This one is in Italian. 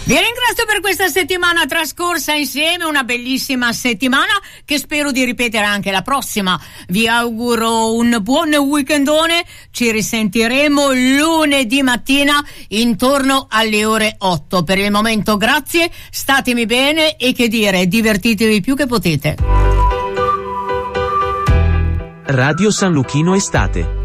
Vi ringrazio per questa settimana trascorsa insieme, una bellissima settimana che spero di ripetere anche la prossima. Vi auguro un buon weekendone, ci risentiremo lunedì mattina intorno alle ore 8. Per il momento grazie, statemi bene e che dire, divertitevi più che potete. Radio San Luchino Estate.